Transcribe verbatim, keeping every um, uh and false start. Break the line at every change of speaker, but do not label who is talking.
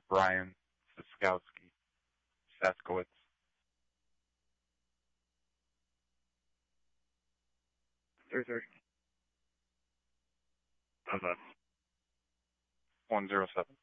Brian Siskowski. Saskowitz.
Sorry, sorry.
How's that?
one zero seven.